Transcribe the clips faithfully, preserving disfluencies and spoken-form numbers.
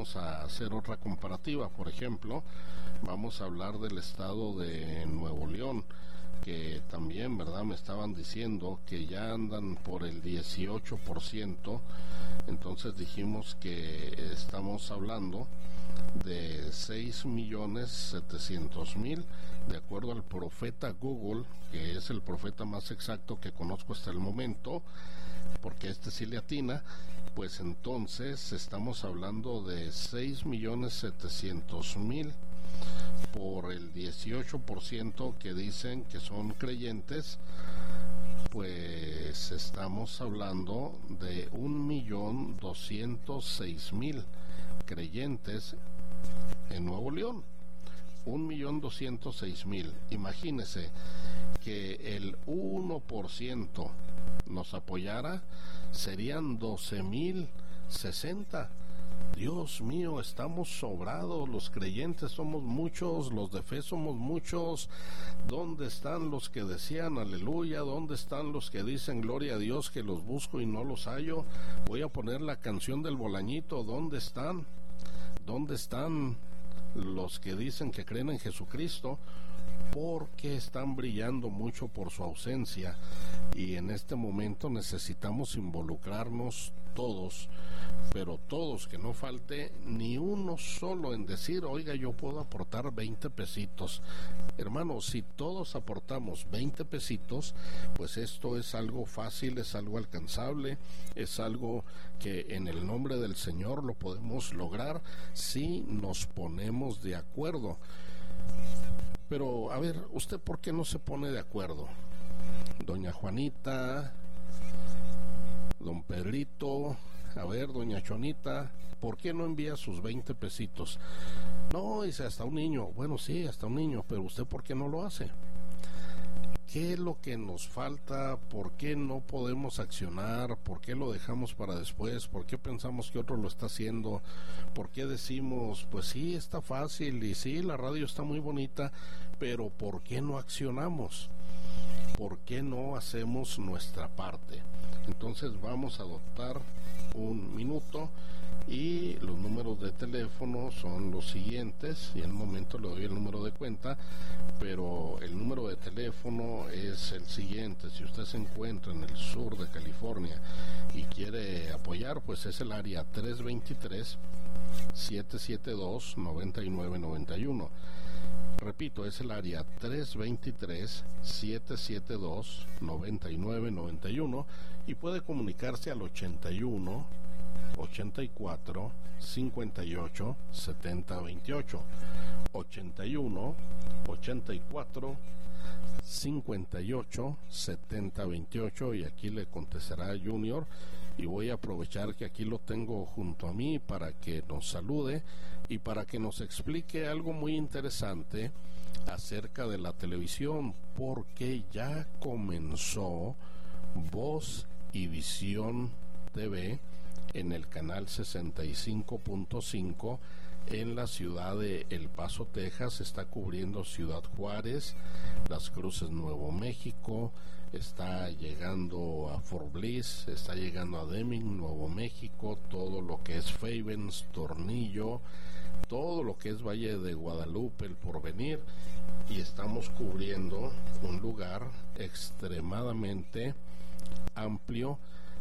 vamos a hacer otra comparativa. Por ejemplo, vamos a hablar del estado de Nuevo León, que también, ¿verdad?, me estaban diciendo que ya andan por el dieciocho por ciento. Entonces dijimos que estamos hablando de seis millones setecientos mil, de acuerdo al profeta Google, que es el profeta más exacto que conozco hasta el momento, porque este sí le atina. Pues entonces estamos hablando de seis millones setecientos mil por el dieciocho por ciento que dicen que son creyentes. Pues estamos hablando de un millón doscientos seis mil creyentes en Nuevo León. Un millón doscientos seis mil. Imagínese que el uno por ciento nos apoyara, serían doce mil sesenta. Dios mío, estamos sobrados, los creyentes somos muchos, los de fe somos muchos. ¿Dónde están los que decían aleluya? ¿Dónde están los que dicen gloria a Dios, que los busco y no los hallo? Voy a poner la canción del Bolañito. ¿Dónde están? ¿Dónde están los que dicen que creen en Jesucristo? Porque están brillando mucho por su ausencia, y en este momento necesitamos involucrarnos todos, pero todos, que no falte ni uno solo en decir, oiga, yo puedo aportar veinte pesitos. Hermanos, si todos aportamos veinte pesitos, pues esto es algo fácil, es algo alcanzable, es algo que en el nombre del Señor lo podemos lograr si nos ponemos de acuerdo. Pero, a ver, ¿usted por qué no se pone de acuerdo? Doña Juanita, don Pedrito, a ver, doña Chonita, ¿por qué no envía sus veinte pesitos? No, dice, hasta un niño. Bueno, sí, hasta un niño, pero ¿usted por qué no lo hace? ¿Qué es lo que nos falta? ¿Por qué no podemos accionar? ¿Por qué lo dejamos para después? ¿Por qué pensamos que otro lo está haciendo? ¿Por qué decimos, pues sí, está fácil y sí, la radio está muy bonita, pero ¿por qué no accionamos? ¿Por qué no hacemos nuestra parte? Entonces vamos a adoptar un minuto, y los números de teléfono son los siguientes, y en un momento le doy el número de cuenta, pero el número de teléfono es el siguiente. Si usted se encuentra en el sur de California y quiere apoyar, pues es el área tres dos tres, siete siete dos, nueve nueve nueve uno. Repito, es el área tres dos tres, siete siete dos, nueve nueve nueve uno, y puede comunicarse al ochenta y uno, ochenta y cuatro, cincuenta y ocho, setenta veintiocho. ochenta y uno, ochenta y cuatro, cincuenta y ocho, setenta veintiocho, y aquí le contestará Junior, y voy a aprovechar que aquí lo tengo junto a mí para que nos salude y para que nos explique algo muy interesante acerca de la televisión, porque ya comenzó Voz y Visión T V en el canal sesenta y cinco punto cinco en la ciudad de El Paso, Texas. Está cubriendo Ciudad Juárez, Las Cruces, Nuevo México, está llegando a Fort Bliss, está llegando a Deming, Nuevo México, todo lo que es Favens, Tornillo, todo lo que es Valle de Guadalupe, El Porvenir, y estamos cubriendo un lugar extremadamente amplio.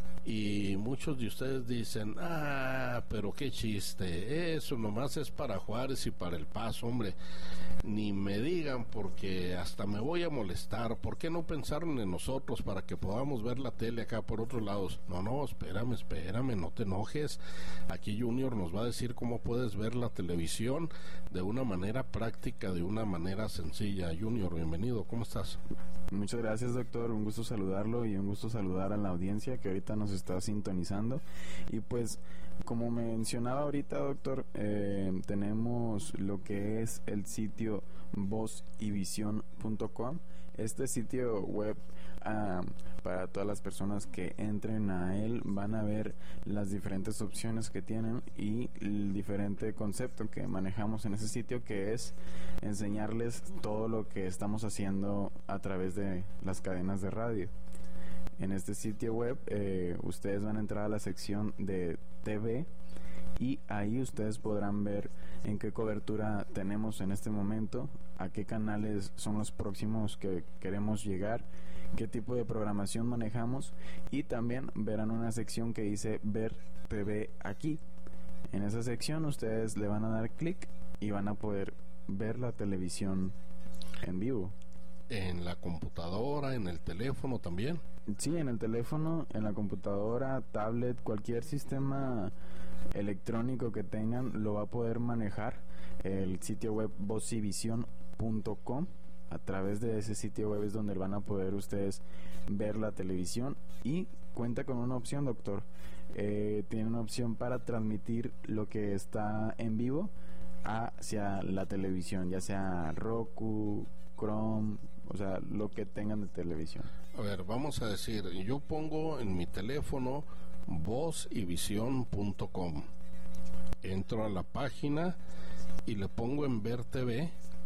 Y muchos de ustedes dicen, ah, pero qué chiste, eso nomás es para Juárez y para El Paso, hombre. Ni me digan, porque hasta me voy a molestar. ¿Por qué no pensaron en nosotros para que podamos ver la tele acá por otros lados? No, no, espérame, espérame, no te enojes. Aquí Junior nos va a decir cómo puedes ver la televisión de una manera práctica, de una manera sencilla. Junior, bienvenido, ¿cómo estás? Muchas gracias, doctor, un gusto saludarlo y un gusto saludar a la audiencia que ahorita nos está sintonizando. Y pues, como mencionaba ahorita, doctor, eh, tenemos lo que es el sitio voz y visión punto com. Este sitio web, uh, para todas las personas que entren a él, van a ver las diferentes opciones que tienen y el diferente concepto que manejamos en ese sitio, que es enseñarles todo lo que estamos haciendo a través de las cadenas de radio. En este sitio web, eh, ustedes van a entrar a la sección de T V y ahí ustedes podrán ver en qué cobertura tenemos en este momento, a qué canales son los próximos que queremos llegar, qué tipo de programación manejamos, y también verán una sección que dice ver T V aquí. En esa sección ustedes le van a dar clic y van a poder ver la televisión en vivo. ¿En la computadora, en el teléfono también? Sí, en el teléfono, en la computadora, tablet, cualquier sistema electrónico que tengan lo va a poder manejar. El sitio web vocivision punto com, a través de ese sitio web es donde van a poder ustedes ver la televisión, y cuenta con una opción, doctor. Eh, tiene una opción para transmitir lo que está en vivo hacia la televisión, ya sea Roku, Chrome, o sea, lo que tengan de televisión. A ver, vamos a decir, yo pongo en mi teléfono vocivision punto com, entro a la página y le pongo en ver T V,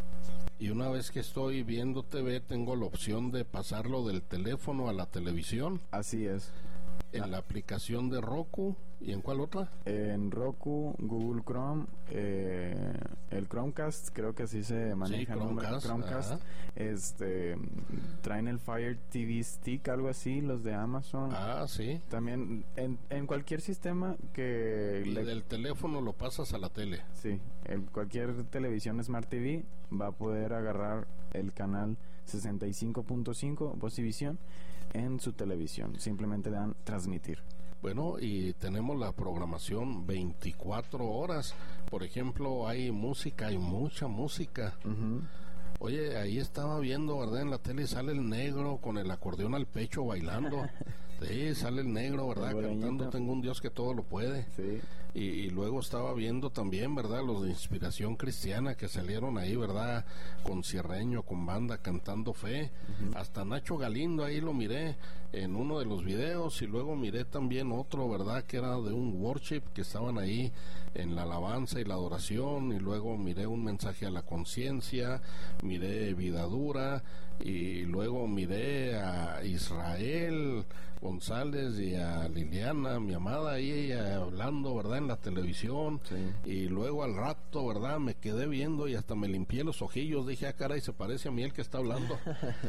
y una vez que estoy viendo T V tengo la opción de pasarlo del teléfono a la televisión. Así es. En ah. la aplicación de Roku. ¿Y en cuál otra? En Roku, Google Chrome, eh, el Chromecast, creo que así se maneja. Sí, Chromecast. Chromecast. Este, traen el Fire T V Stick, algo así, los de Amazon. Ah, sí. También en, en cualquier sistema que... Y le... del teléfono lo pasas a la tele. Sí, en cualquier televisión Smart T V va a poder agarrar el canal sesenta y cinco punto cinco Vocivision en su televisión. Simplemente le dan transmitir. Bueno, y tenemos la programación veinticuatro horas. Por ejemplo, hay música, hay mucha música. Uh-huh. Oye, ahí estaba viendo, ¿verdad? En la tele sale el negro con el acordeón al pecho bailando. Sí, sale el negro, ¿verdad? Cantando Tengo un Dios que todo lo puede. Sí. Y, y luego estaba viendo también, ¿verdad? Los de Inspiración Cristiana que salieron ahí, ¿verdad? Con cierreño, con banda, cantando Fe. Uh-huh. Hasta Nacho Galindo ahí lo miré en uno de los videos, y luego miré también otro, ¿verdad? Que era de un worship, que estaban ahí en la alabanza y la adoración, y luego miré un mensaje a la conciencia, miré Vida Dura, y luego miré a Israel González y a Liliana, mi amada, ahí hablando, ¿verdad? En la televisión. Sí. Y luego al rato, ¿verdad? Me quedé viendo y hasta me limpié los ojillos. Dije, ah, caray, se parece a mí el que está hablando.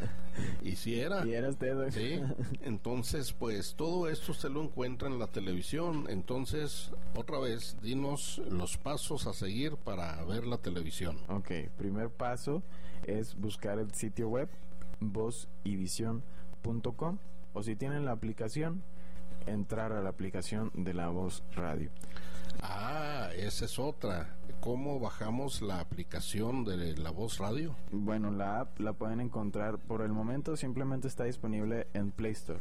Y si era. Y era usted, ¿no? Sí. Entonces, pues todo esto se lo encuentra en la televisión. Entonces, otra vez, dinos los pasos a seguir para ver la televisión. Ok, primer paso es buscar el sitio web vocivision punto com, o si tienen la aplicación, entrar a la aplicación de La Voz Radio. Ah, esa es otra. ¿Cómo bajamos la aplicación de La Voz Radio? Bueno, la app la pueden encontrar, por el momento simplemente está disponible en Play Store.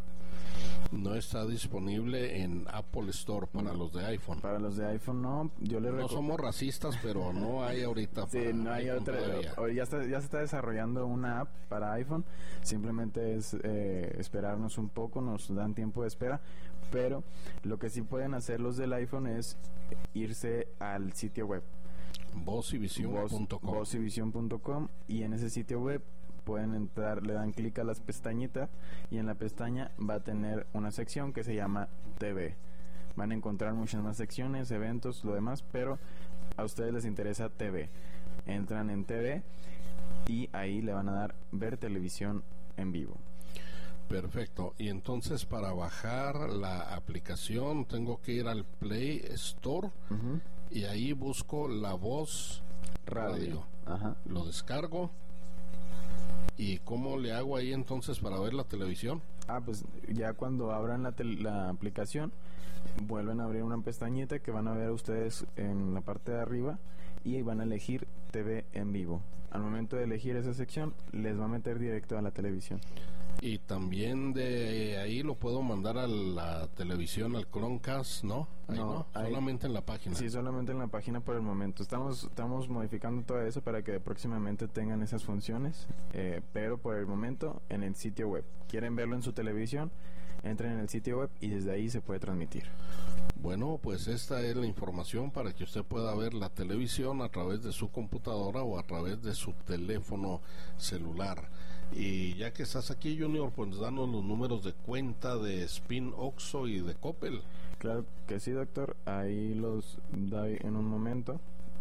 No está disponible en Apple Store para no, los de iPhone. Para los de iPhone no. Yo les no somos racistas, pero no hay ahorita. Sí, para no hay otra. Ya está, ya se está desarrollando una app para iPhone. Simplemente es eh, esperarnos un poco, nos dan tiempo de espera. Pero lo que sí pueden hacer los del iPhone es irse al sitio web vocivision punto com. vocivision punto com, y en ese sitio web pueden entrar, le dan clic a las pestañitas, y en la pestaña va a tener una sección que se llama T V. Van a encontrar muchas más secciones, eventos, lo demás, pero a ustedes les interesa T V. Entran en T V y ahí le van a dar ver televisión en vivo. Perfecto. Y entonces, para bajar la aplicación tengo que ir al Play Store. Uh-huh. Y ahí busco La Voz Radio. Radio. Ajá. Lo descargo. ¿Y cómo le hago ahí entonces para ver la televisión? Ah, pues ya cuando abran la, tel- la aplicación, vuelven a abrir una pestañita que van a ver ustedes en la parte de arriba, y van a elegir T V en vivo. Al momento de elegir esa sección, les va a meter directo a la televisión. Y también de ahí lo puedo mandar a la televisión, al Chromecast, ¿no? Ahí no, no. Ahí, solamente en la página. Sí, solamente en la página por el momento. Estamos estamos modificando todo eso para que próximamente tengan esas funciones, eh, pero por el momento en el sitio web. ¿Quieren verlo en su televisión? Entren en el sitio web y desde ahí se puede transmitir. Bueno, pues esta es la información para que usted pueda ver la televisión a través de su computadora o a través de su teléfono celular. Y ya que estás aquí, Junior, pues danos los números de cuenta de Spin Oxo y de Coppel. Claro que sí, doctor. Ahí los doy en un momento.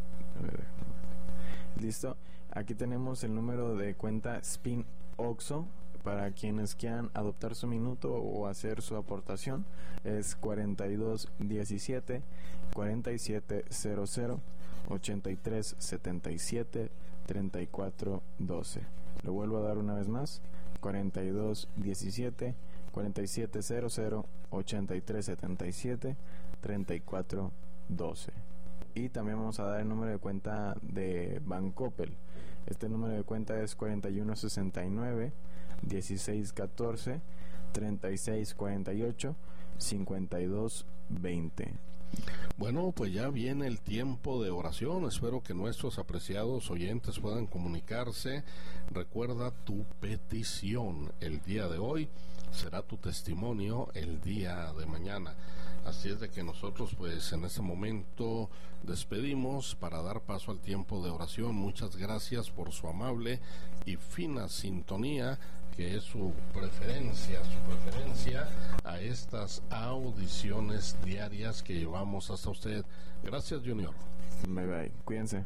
Listo. Aquí tenemos el número de cuenta Spin Oxxo para quienes quieran adoptar su minuto o hacer su aportación. Es cuarenta y dos diecisiete cuarenta y siete cero cero ochenta y tres setenta y siete treinta y cuatro doce. Lo vuelvo a dar una vez más. cuarenta y dos diecisiete cuarenta y siete cero cero ochenta y tres setenta y siete treinta y cuatro doce. Y también vamos a dar el número de cuenta de Bancoppel. Este número de cuenta es cuarenta y uno sesenta y nueve dieciséis catorce treinta y seis cuarenta y ocho cincuenta y dos veinte. Bueno, pues ya viene el tiempo de oración. Espero que nuestros apreciados oyentes puedan comunicarse. Recuerda tu petición el día de hoy, será tu testimonio el día de mañana. Así es de que nosotros pues en este momento despedimos para dar paso al tiempo de oración. Muchas gracias por su amable y fina sintonía, que es su preferencia, su preferencia a estas audiciones diarias que llevamos hasta usted. Gracias, Junior. Bye bye, cuídense.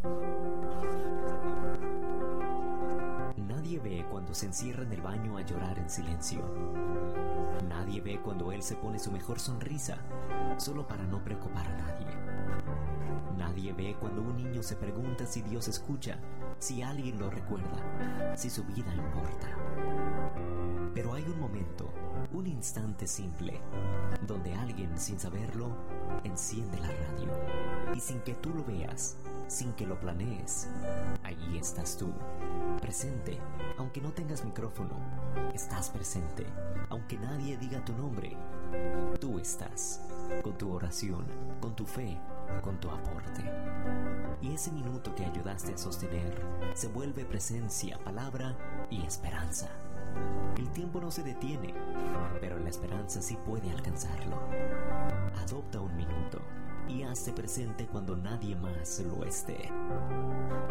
Nadie ve cuando se encierra en el baño a llorar en silencio. Nadie ve cuando él se pone su mejor sonrisa, solo para no preocupar a nadie. Nadie ve cuando un niño se pregunta si Dios escucha, si alguien lo recuerda, si su vida importa. Pero hay un momento, un instante simple, donde alguien, sin saberlo, enciende la radio. Y sin que tú lo veas, sin que lo planees, allí estás tú, presente, aunque no tengas micrófono. Estás presente, aunque nadie diga tu nombre. Tú estás, con tu oración, con tu fe, con tu aporte. Y ese minuto que ayudaste a sostener se vuelve presencia, palabra y esperanza. El tiempo no se detiene, pero la esperanza sí puede alcanzarlo. Adopta un minuto y hazte presente cuando nadie más lo esté.